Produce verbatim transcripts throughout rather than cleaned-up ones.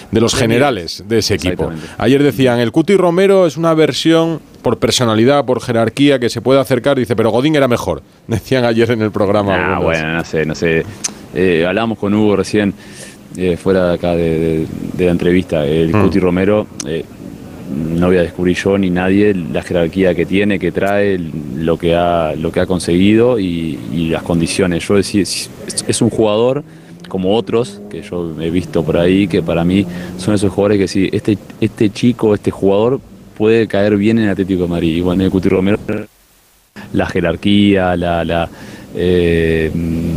de los generales de ese equipo. Ayer decían, el Cuti Romero es una versión por personalidad, por jerarquía, que se puede acercar, dice, pero Godín era mejor, decían ayer en el programa. Ah, nah, bueno, no sé, no sé. Eh, hablamos con Hugo recién, eh, fuera de acá de, de, de la entrevista, el mm. Cuti Romero, eh, no voy a descubrir yo ni nadie la jerarquía que tiene, que trae, lo que ha, lo que ha conseguido y, y las condiciones. Yo decía, es, es un jugador como otros que yo he visto por ahí, que para mí son esos jugadores que sí, este, este chico, este jugador puede caer bien en el Atlético de Madrid. Y bueno, el Cuti Romero, la jerarquía, la, la, eh,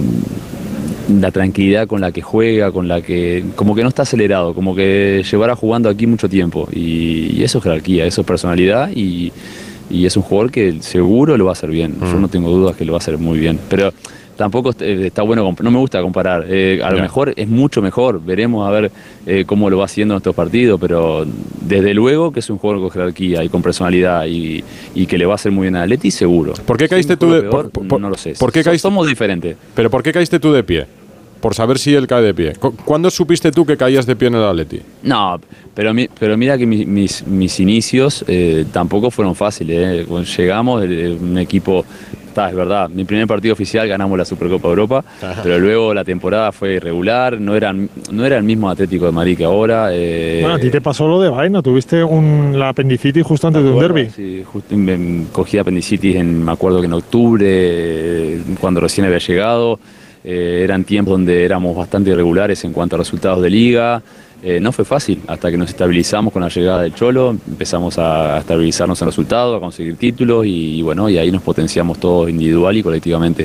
la tranquilidad con la que juega, con la que como que no está acelerado, como que llevará jugando aquí mucho tiempo. Y, y eso es jerarquía, eso es personalidad y, y es un jugador que seguro lo va a hacer bien. Mm. Yo no tengo dudas que lo va a hacer muy bien. Pero tampoco está bueno, no me gusta comparar, eh, a lo yeah. mejor es mucho mejor, veremos a ver eh, cómo lo va haciendo en estos partidos, pero desde luego que es un jugador con jerarquía y con personalidad y, y que le va a hacer muy bien a Atleti, seguro. ¿Por qué caíste tú de peor, por, por, no lo sé, ¿por qué caíste, somos diferentes. Pero ¿por qué caíste tú de pie? Por saber si él cae de pie. ¿Cuándo supiste tú que caías de pie en el Atleti? No, pero, mi, pero mira que mi, mis, mis inicios eh, tampoco fueron fáciles. Eh. Cuando llegamos, eh, un equipo... Está, es verdad, mi primer partido oficial ganamos la Supercopa Europa, ajá, pero luego la temporada fue irregular, no era, no era el mismo Atlético de Madrid que ahora. Eh, bueno, a ti te pasó lo de vaina, tuviste un, la apendicitis justo antes de un derbi. Sí, justo, me cogí apendicitis, en, me acuerdo que en octubre, cuando recién había llegado, eh, eran tiempos donde éramos bastante irregulares en cuanto a resultados de liga. Eh, no fue fácil, hasta que nos estabilizamos con la llegada del Cholo, empezamos a estabilizarnos en resultados, a conseguir títulos y, y bueno, y ahí nos potenciamos todos individual y colectivamente.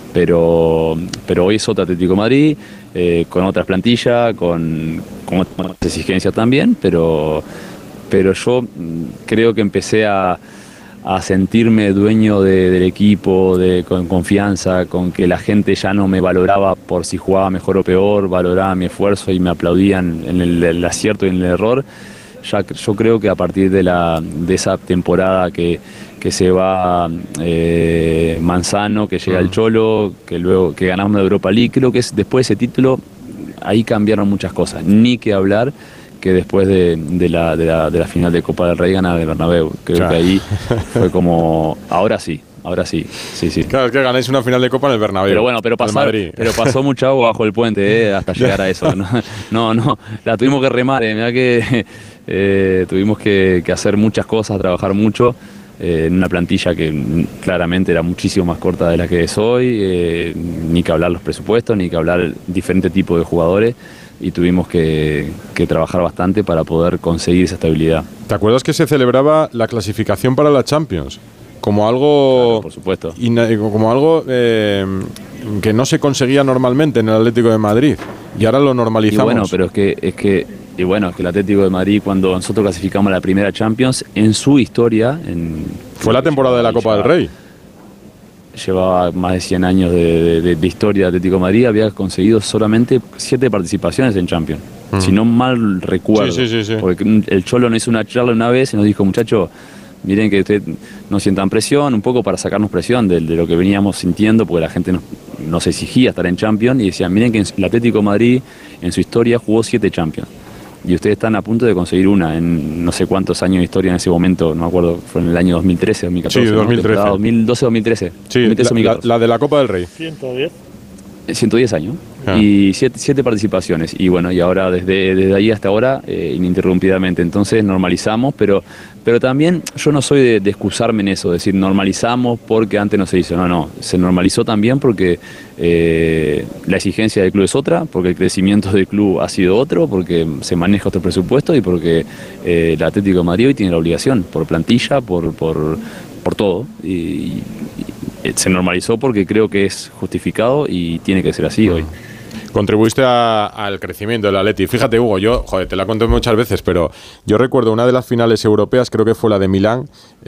Pero, pero hoy es otro Atlético de Madrid, eh, con otras plantillas, con, con otras exigencias también, pero, pero yo creo que empecé a... a sentirme dueño de, del equipo, de, con confianza, con que la gente ya no me valoraba por si jugaba mejor o peor, valoraba mi esfuerzo y me aplaudían en el, el acierto y en el error. Ya, yo creo que a partir de, la, de esa temporada que, que se va eh, Manzano, que llega el Cholo, que luego que ganamos la Europa League, creo que es, después de ese título, ahí cambiaron muchas cosas, ni que hablar que después de, de, la, de, la, de la final de Copa del Rey gana de Bernabéu. Creo claro. que ahí fue como, ahora sí, ahora sí, sí, sí. Claro, es que ganáis una final de Copa en el Bernabéu. Pero bueno, pero, pasar, pero pasó mucha agua bajo el puente eh, hasta llegar a eso. No, no, no, la tuvimos que remar, eh, mirá que eh, tuvimos que, que hacer muchas cosas, trabajar mucho, eh, en una plantilla que claramente era muchísimo más corta de la que es hoy, eh, ni que hablar los presupuestos, ni que hablar diferente tipo de jugadores. Y tuvimos que, que trabajar bastante para poder conseguir esa estabilidad. ¿Te acuerdas que se celebraba la clasificación para la Champions? Como algo... Claro, por supuesto. Como algo eh, que no se conseguía normalmente en el Atlético de Madrid. Y ahora lo normalizamos. Y bueno, pero es que, es que, y bueno, es que el Atlético de Madrid, cuando nosotros clasificamos a la primera Champions, en su historia... En, Fue la temporada de la Copa del Rey. Llevaba más de cien años de, de, de historia de Atlético de Madrid, había conseguido solamente siete participaciones en Champions. Mm. Si no mal recuerdo. Sí, sí, sí, sí. Porque el Cholo nos hizo una charla una vez y nos dijo, muchachos, miren que ustedes no sientan presión, un poco para sacarnos presión de, de lo que veníamos sintiendo, porque la gente nos, nos exigía estar en Champions, y decían, miren que el Atlético de Madrid en su historia jugó siete Champions. Y ustedes están a punto de conseguir una en no sé cuántos años de historia en ese momento, no me acuerdo, fue en el año dos mil trece, dos mil catorce. Sí, dos mil trece. ¿no? dos mil doce, dos mil trece. Sí, dos mil trece, la, dos mil catorce. La, la de la Copa del Rey. ciento diez. ciento diez años. Ah. Y siete, siete participaciones. Y bueno, y ahora desde, desde ahí hasta ahora, eh, ininterrumpidamente. Entonces normalizamos, pero, pero también yo no soy de, de excusarme en eso, decir normalizamos porque antes no se hizo. No, no. Se normalizó también porque eh, la exigencia del club es otra, porque el crecimiento del club ha sido otro, porque se maneja otro presupuesto y porque eh, el Atlético de Madrid hoy tiene la obligación, por plantilla, por, por, por todo. Y, y se normalizó porque creo que es justificado y tiene que ser así hoy. Contribuiste a, al crecimiento del Atleti. Fíjate, Hugo, yo, joder, te la conté muchas veces, pero yo recuerdo una de las finales europeas, creo que fue la de Milán,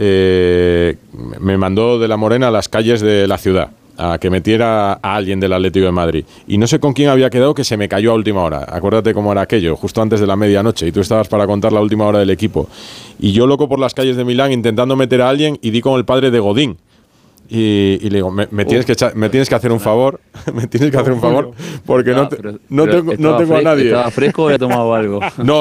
eh, me mandó de la Morena a las calles de la ciudad a que metiera a alguien del Atlético de Madrid. Y no sé con quién había quedado, que se me cayó a última hora. Acuérdate cómo era aquello, justo antes de la medianoche, y tú estabas para contar la última hora del equipo. Y yo loco por las calles de Milán intentando meter a alguien y di con el padre de Godín. Y, y le digo, me, me, tienes que echar, me tienes que hacer un favor, me tienes que hacer un favor, porque no, te, no tengo, no tengo a nadie. ¿Estaba fresco o había tomado algo? No.